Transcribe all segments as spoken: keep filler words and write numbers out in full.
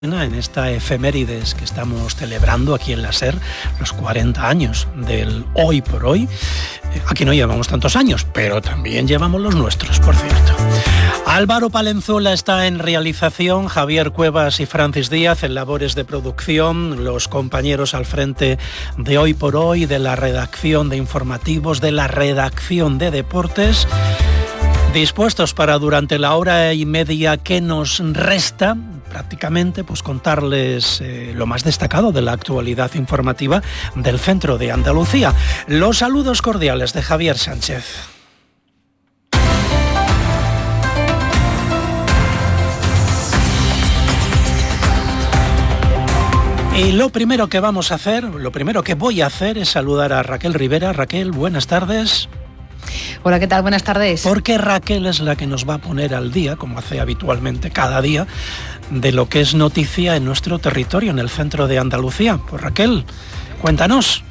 En esta efemérides que estamos celebrando aquí en la SER, los cuarenta años del Hoy por Hoy. Aquí no llevamos tantos años, pero también llevamos los nuestros, por cierto. Álvaro Palenzuela está en realización, Javier Cuevas y Francis Díaz en labores de producción, los compañeros al frente de Hoy por Hoy, de la redacción de informativos, de la redacción de deportes, dispuestos para durante la hora y media que nos resta, prácticamente, pues contarles eh, lo más destacado de la actualidad informativa del centro de Andalucía. Los saludos cordiales de Javier Sánchez. Y lo primero que vamos a hacer, lo primero que voy a hacer es saludar a Raquel Rivera. Raquel, buenas tardes. Hola, ¿qué tal? Buenas tardes. Porque Raquel es la que nos va a poner al día, como hace habitualmente cada día, de lo que es noticia en nuestro territorio, en el centro de Andalucía. Pues Raquel, cuéntanos.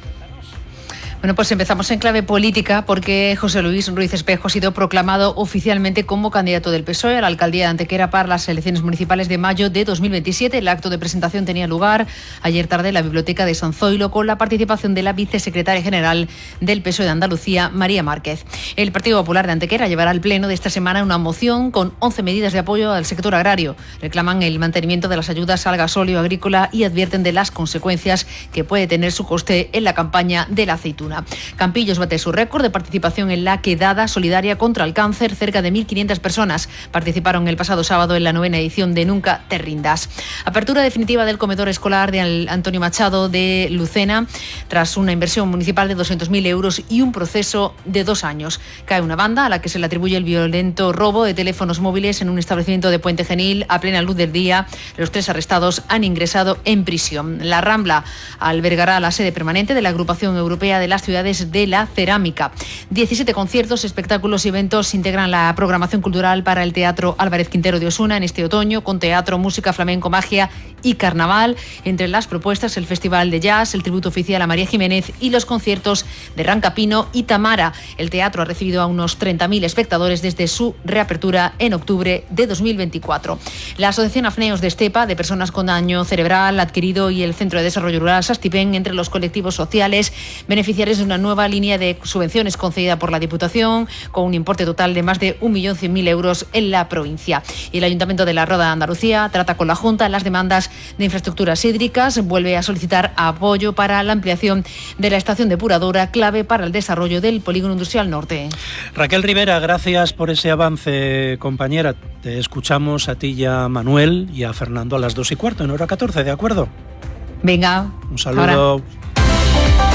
Bueno, pues empezamos en clave política porque José Luis Ruiz Espejo ha sido proclamado oficialmente como candidato del P S O E a la alcaldía de Antequera para las elecciones municipales de mayo de dos mil veintisiete. El acto de presentación tenía lugar ayer tarde en la biblioteca de San Zoilo con la participación de la vicesecretaria general del P S O E de Andalucía, María Márquez. El Partido Popular de Antequera llevará al pleno de esta semana una moción con once medidas de apoyo al sector agrario. Reclaman el mantenimiento de las ayudas al gasóleo agrícola y advierten de las consecuencias que puede tener su coste en la campaña de la aceituna. Campillos bate su récord de participación en la quedada solidaria contra el cáncer. Cerca de mil quinientas personas participaron el pasado sábado en la novena edición de Nunca te rindas. Apertura definitiva del comedor escolar de Antonio Machado de Lucena tras una inversión municipal de doscientos mil euros y un proceso de dos años. Cae una banda a la que se le atribuye el violento robo de teléfonos móviles en un establecimiento de Puente Genil a plena luz del día. Los tres arrestados han ingresado en prisión. La Rambla albergará la sede permanente de la Agrupación Europea de las Ciudades de la Cerámica. diecisiete conciertos, espectáculos y eventos integran la programación cultural para el Teatro Álvarez Quintero de Osuna en este otoño, con teatro, música, flamenco, magia y carnaval. Entre las propuestas, el Festival de Jazz, el tributo oficial a María Jiménez y los conciertos de Rancapino y Tamara. El teatro ha recibido a unos treinta mil espectadores desde su reapertura en octubre de dos mil veinticuatro. La Asociación Afneos de Estepa, de personas con daño cerebral adquirido, y el Centro de Desarrollo Rural Sastipen, entre los colectivos sociales beneficiarios de una nueva línea de subvenciones concedida por la Diputación, con un importe total de más de un millón cien mil euros en la provincia. Y el Ayuntamiento de La Roda de Andalucía trata con la Junta las demandas de infraestructuras hídricas, vuelve a solicitar apoyo para la ampliación de la estación depuradora, clave para el desarrollo del Polígono Industrial Norte. Raquel Rivera, gracias por ese avance, compañera. Te escuchamos a ti y a Manuel y a Fernando a las dos y cuarto, en hora catorce, ¿de acuerdo? Venga. Un saludo. Ahora.